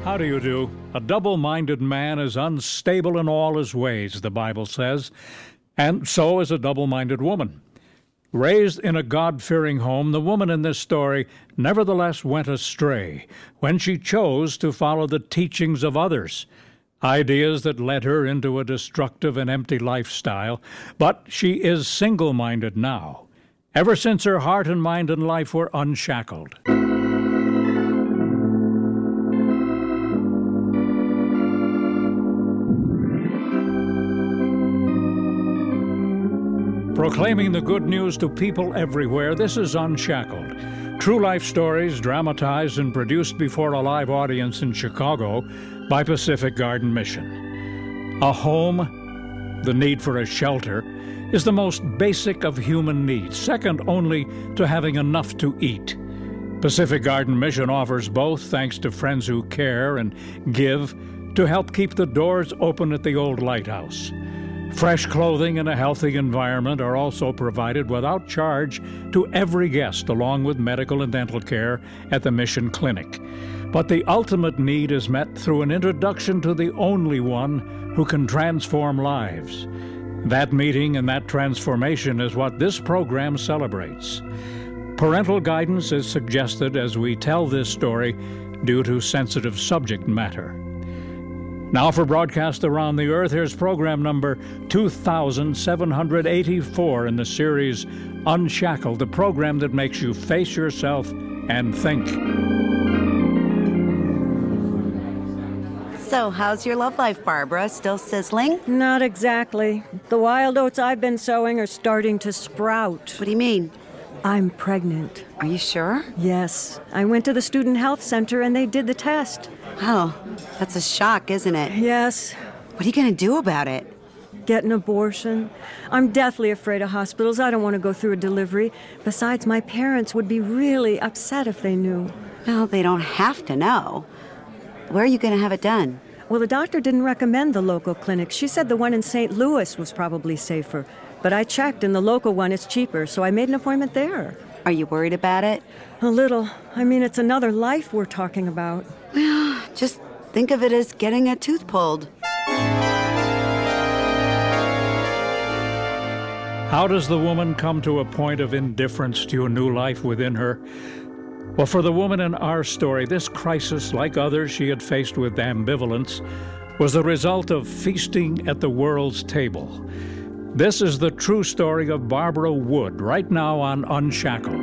How do you do? A double-minded man is unstable in all his ways, the Bible says, and so is a double-minded woman. Raised in a God-fearing home, the woman in this story nevertheless went astray when she chose to follow the teachings of others, ideas that led her into a destructive and empty lifestyle. But she is single-minded now, ever since her heart and mind and life were unshackled. Proclaiming the good news to people everywhere, this is Unshackled. True life stories dramatized and produced before a live audience in Chicago by Pacific Garden Mission. A home, the need for a shelter, is the most basic of human needs, second only to having enough to eat. Pacific Garden Mission offers both thanks to friends who care and give to help keep the doors open at the old lighthouse. Fresh clothing and a healthy environment are also provided without charge to every guest, along with medical and dental care at the Mission Clinic. But the ultimate need is met through an introduction to the only one who can transform lives. That meeting and that transformation is what this program celebrates. Parental guidance is suggested as we tell this story due to sensitive subject matter. Now for broadcast around the earth, here's program number 2784 in the series Unshackled, the program that makes you face yourself and think. So, how's your love life, Barbara? Still sizzling? Not exactly. The wild oats I've been sowing are starting to sprout. What do you mean? I'm pregnant. Are you sure? Yes. I went to the Student Health Center and they did the test. Oh, that's a shock, isn't it? Yes. What are you going to do about it? Get an abortion. I'm deathly afraid of hospitals. I don't want to go through a delivery. Besides, my parents would be really upset if they knew. Well, they don't have to know. Where are you going to have it done? Well, the doctor didn't recommend the local clinic. She said the one in St. Louis was probably safer. But I checked, and the local one is cheaper, so I made an appointment there. Are you worried about it? A little. I mean, it's another life we're talking about. Well, just think of it as getting a tooth pulled. How does the woman come to a point of indifference to a new life within her? Well, for the woman in our story, this crisis, like others she had faced with ambivalence, was the result of feasting at the world's table. This is the true story of Barbara Wood, right now on Unshackled.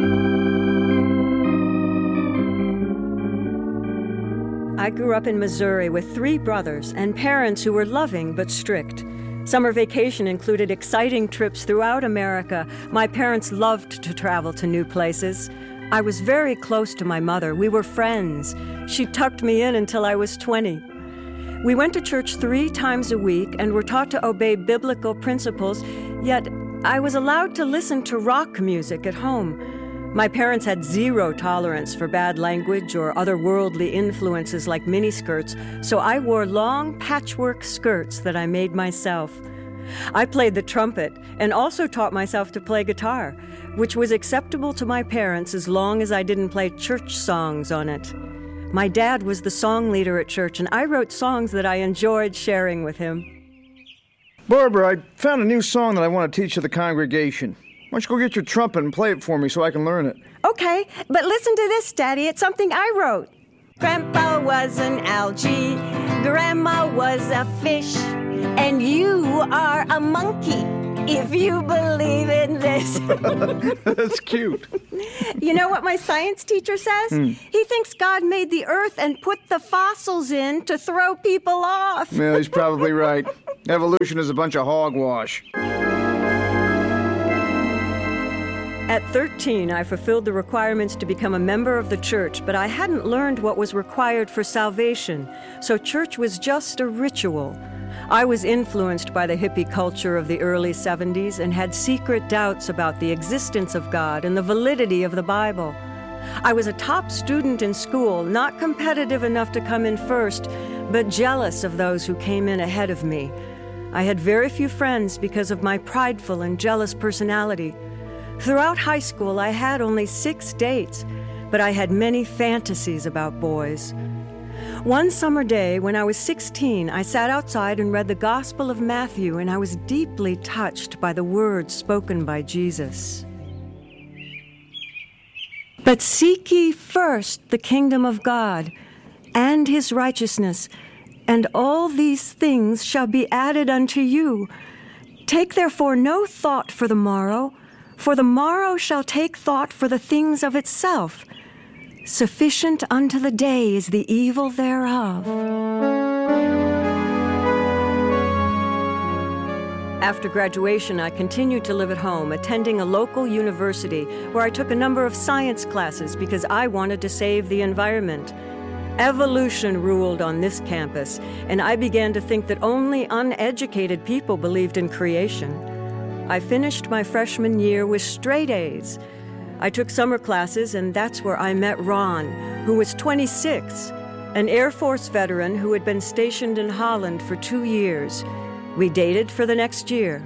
I grew up in Missouri with 3 brothers and parents who were loving but strict. Summer vacation included exciting trips throughout America. My parents loved to travel to new places. I was very close to my mother. We were friends. She tucked me in until I was 20. We went to church 3 times a week and were taught to obey biblical principles, yet I was allowed to listen to rock music at home. My parents had 0 tolerance for bad language or other worldly influences like miniskirts, so I wore long patchwork skirts that I made myself. I played the trumpet and also taught myself to play guitar, which was acceptable to my parents as long as I didn't play church songs on it. My dad was the song leader at church, and I wrote songs that I enjoyed sharing with him. Barbara, I found a new song that I want to teach to the congregation. Why don't you go get your trumpet and play it for me so I can learn it? Okay, but listen to this, Daddy. It's something I wrote. Grandpa was an algae, Grandma was a fish, and you are a monkey, if you believe in this. That's cute. You know what my science teacher says? He thinks God made the earth and put the fossils in to throw people off. Yeah, he's probably right. Evolution is a bunch of hogwash. At 13, I fulfilled the requirements to become a member of the church, but I hadn't learned what was required for salvation, so church was just a ritual. I was influenced by the hippie culture of the early 70s and had secret doubts about the existence of God and the validity of the Bible. I was a top student in school, not competitive enough to come in first, but jealous of those who came in ahead of me. I had very few friends because of my prideful and jealous personality. Throughout high school, I had only 6 dates, but I had many fantasies about boys. One summer day, when I was 16, I sat outside and read the Gospel of Matthew, and I was deeply touched by the words spoken by Jesus. But seek ye first the kingdom of God and his righteousness, and all these things shall be added unto you. Take therefore no thought for the morrow shall take thought for the things of itself. Sufficient unto the day is the evil thereof. After graduation, I continued to live at home, attending a local university where I took a number of science classes because I wanted to save the environment. Evolution ruled on this campus, and I began to think that only uneducated people believed in creation. I finished my freshman year with straight A's. I took summer classes, and that's where I met Ron, who was 26, an Air Force veteran who had been stationed in Holland for 2 years. We dated for the next year.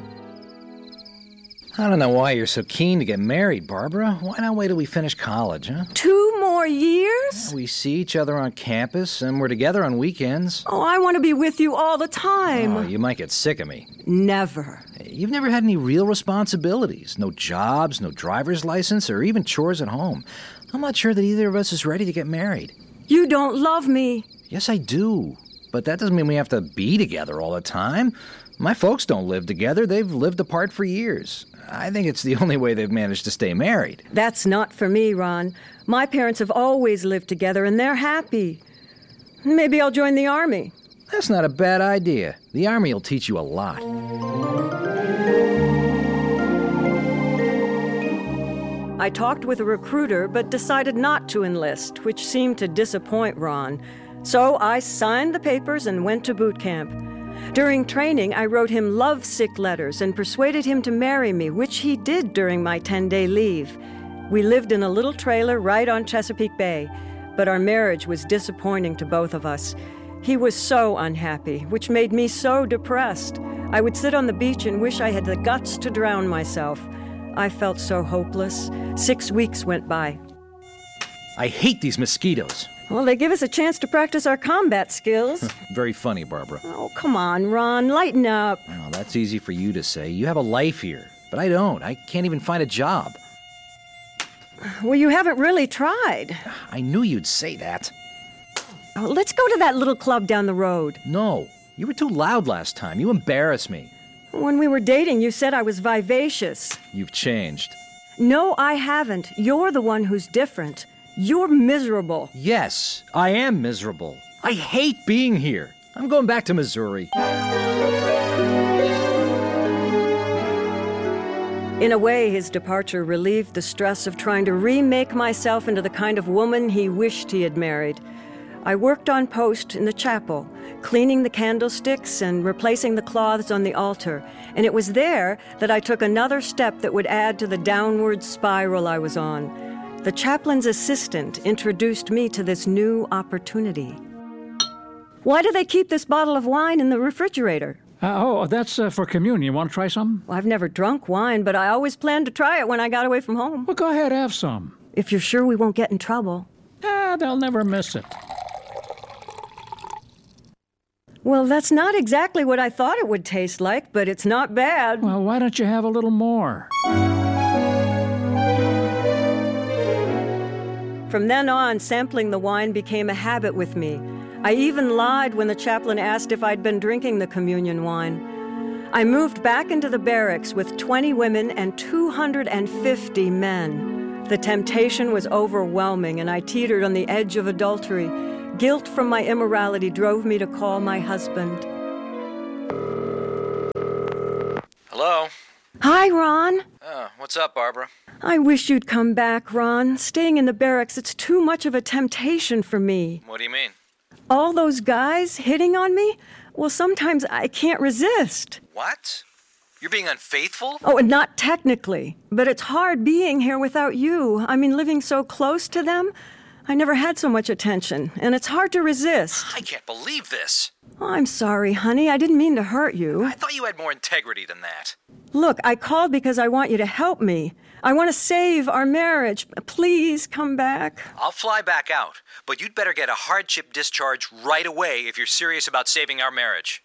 I don't know why you're so keen to get married, Barbara. Why not wait till we finish college, huh? 2 more years? We see each other on campus, and we're together on weekends. Oh, I want to be with you all the time. Oh, you might get sick of me. Never. You've never had any real responsibilities. No jobs, no driver's license, or even chores at home. I'm not sure that either of us is ready to get married. You don't love me. Yes, I do. But that doesn't mean we have to be together all the time. My folks don't live together. They've lived apart for years. I think it's the only way they've managed to stay married. That's not for me, Ron. My parents have always lived together, and they're happy. Maybe I'll join the Army. That's not a bad idea. The Army will teach you a lot. I talked with a recruiter, but decided not to enlist, which seemed to disappoint Ron. So I signed the papers and went to boot camp. During training, I wrote him lovesick letters and persuaded him to marry me, which he did during my 10-day leave. We lived in a little trailer right on Chesapeake Bay, but our marriage was disappointing to both of us. He was so unhappy, which made me so depressed. I would sit on the beach and wish I had the guts to drown myself. I felt so hopeless. 6 weeks went by. I hate these mosquitoes. Well, they give us a chance to practice our combat skills. Very funny, Barbara. Oh, come on, Ron, lighten up. Oh, that's easy for you to say. You have a life here, but I don't. I can't even find a job. Well, you haven't really tried. I knew you'd say that. Oh, let's go to that little club down the road. No, you were too loud last time. You embarrass me. When we were dating, you said I was vivacious. You've changed. No, I haven't. You're the one who's different. You're miserable. Yes, I am miserable. I hate being here. I'm going back to Missouri. In a way, his departure relieved the stress of trying to remake myself into the kind of woman he wished he had married. I worked on post in the chapel, cleaning the candlesticks and replacing the cloths on the altar, and it was there that I took another step that would add to the downward spiral I was on. The chaplain's assistant introduced me to this new opportunity. Why do they keep this bottle of wine in the refrigerator? That's for communion. You want to try some? Well, I've never drunk wine, but I always planned to try it when I got away from home. Well, go ahead, have some. If you're sure we won't get in trouble. They'll never miss it. Well, that's not exactly what I thought it would taste like, but it's not bad. Well, why don't you have a little more? From then on, sampling the wine became a habit with me. I even lied when the chaplain asked if I'd been drinking the communion wine. I moved back into the barracks with 20 women and 250 men. The temptation was overwhelming, and I teetered on the edge of adultery. Guilt from my immorality drove me to call my husband. Hello? Hi, Ron. What's up, Barbara? I wish you'd come back, Ron. Staying in the barracks, it's too much of a temptation for me. What do you mean? All those guys hitting on me? Well, sometimes I can't resist. What? You're being unfaithful? Oh, and not technically. But it's hard being here without you. I mean, living so close to them. I never had so much attention, and it's hard to resist. I can't believe this. Oh, I'm sorry, honey. I didn't mean to hurt you. I thought you had more integrity than that. Look, I called because I want you to help me. I want to save our marriage. Please come back. I'll fly back out, but you'd better get a hardship discharge right away if you're serious about saving our marriage.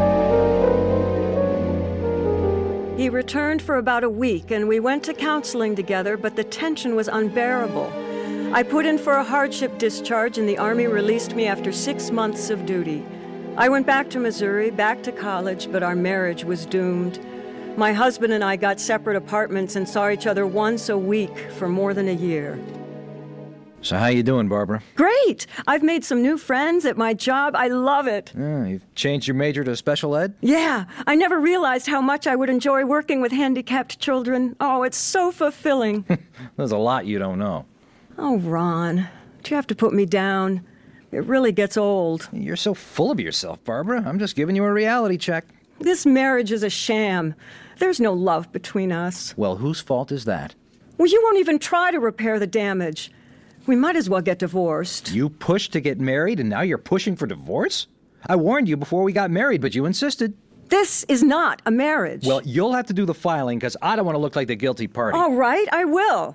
He returned for about a week, and we went to counseling together, but the tension was unbearable. I put in for a hardship discharge, and the Army released me after 6 months of duty. I went back to Missouri, back to college, but our marriage was doomed. My husband and I got separate apartments and saw each other once a week for more than a year. So how you doing, Barbara? Great! I've made some new friends at my job. I love it. You've changed your major to special ed? Yeah, I never realized how much I would enjoy working with handicapped children. Oh, it's so fulfilling. There's a lot you don't know. Oh, Ron, do you have to put me down? It really gets old. You're so full of yourself, Barbara. I'm just giving you a reality check. This marriage is a sham. There's no love between us. Well, whose fault is that? Well, you won't even try to repair the damage. We might as well get divorced. You pushed to get married, and now you're pushing for divorce? I warned you before we got married, but you insisted. This is not a marriage. Well, you'll have to do the filing, because I don't want to look like the guilty party. All right, I will.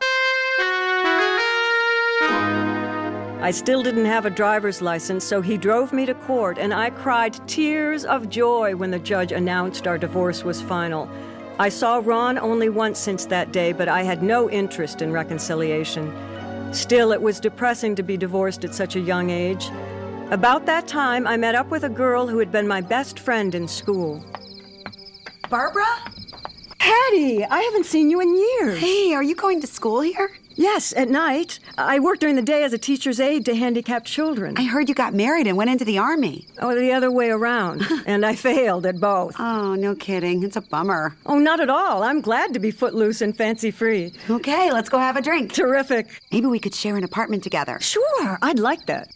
I still didn't have a driver's license, so he drove me to court, and I cried tears of joy when the judge announced our divorce was final. I saw Ron only once since that day, but I had no interest in reconciliation. Still, it was depressing to be divorced at such a young age. About that time, I met up with a girl who had been my best friend in school. Barbara? Patty, I haven't seen you in years. Hey, are you going to school here? Yes, at night. I work during the day as a teacher's aide to handicapped children. I heard you got married and went into the Army. Oh, the other way around. And I failed at both. Oh, no kidding. It's a bummer. Oh, not at all. I'm glad to be footloose and fancy-free. Okay, let's go have a drink. Terrific. Maybe we could share an apartment together. Sure, I'd like that.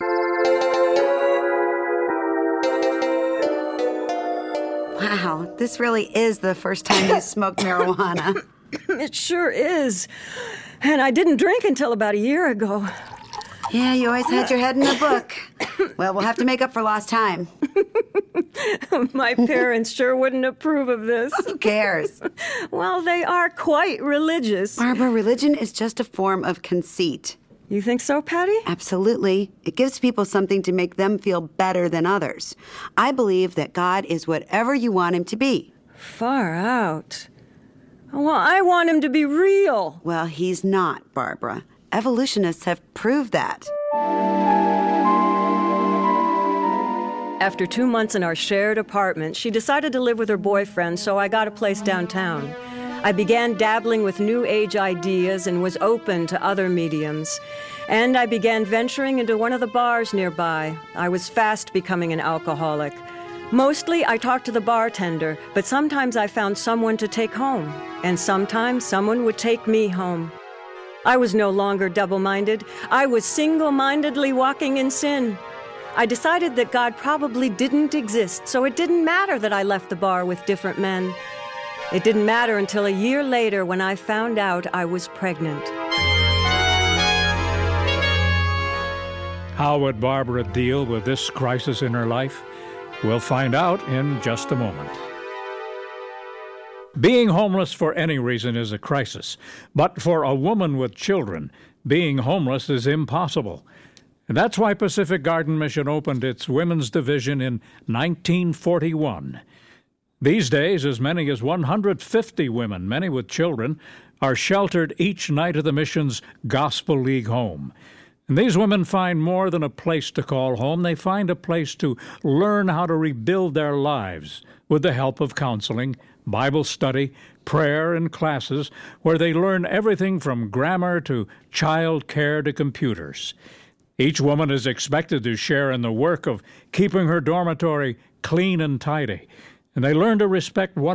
Wow, this really is the first time you smoked marijuana. It sure is. And I didn't drink until about a year ago. Yeah, you always had your head in the book. Well, we'll have to make up for lost time. My parents sure wouldn't approve of this. Who cares? Well, they are quite religious. Barbara, religion is just a form of conceit. You think so, Patty? Absolutely. It gives people something to make them feel better than others. I believe that God is whatever you want him to be. Far out. Well, I want him to be real. Well, he's not, Barbara. Evolutionists have proved that. After 2 months in our shared apartment, she decided to live with her boyfriend, so I got a place downtown. I began dabbling with New Age ideas and was open to other mediums. And I began venturing into one of the bars nearby. I was fast becoming an alcoholic. Mostly, I talked to the bartender, but sometimes I found someone to take home, and sometimes someone would take me home. I was no longer double-minded. I was single-mindedly walking in sin. I decided that God probably didn't exist, so it didn't matter that I left the bar with different men. It didn't matter until a year later when I found out I was pregnant. How would Barbara deal with this crisis in her life? We'll find out in just a moment. Being homeless for any reason is a crisis, but for a woman with children, being homeless is impossible. And that's why Pacific Garden Mission opened its women's division in 1941. These days, as many as 150 women, many with children, are sheltered each night at the mission's Gospel League home. And these women find more than a place to call home. They find a place to learn how to rebuild their lives with the help of counseling, Bible study, prayer, and classes where they learn everything from grammar to child care to computers. Each woman is expected to share in the work of keeping her dormitory clean and tidy, and they learn to respect one